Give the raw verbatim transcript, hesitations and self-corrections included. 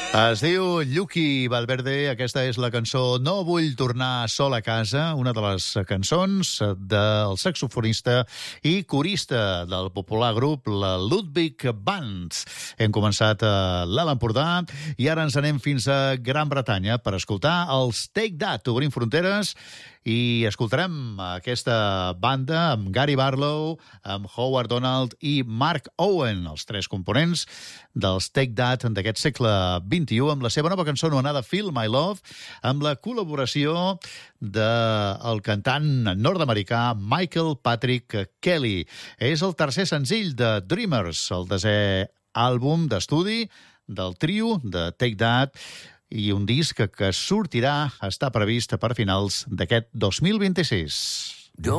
Es diu Llucky Valverde, aquesta és la cançó No vull tornar sol a casa, una de les cançons del saxofonista i corista del popular grup la Ludwig Band. Hem començat a l'Alt Empordà i ara ens anem fins a Gran Bretanya per escoltar els Take That, Obrim Fronteres, i escoltarem aquesta banda amb Gary Barlow, amb Howard Donald i Mark Owen, els tres components dels Take That d'aquest segle vint-i-u, amb la seva nova cançó anomenada Feel My Love, amb la col·laboració del cantant nord-americà Michael Patrick Kelly. És el tercer senzill de Dreamers, el desè àlbum d'estudi del trio de Take That, i un disc que sortirà, està previst per finals d'aquest dos mil vint-i-sis.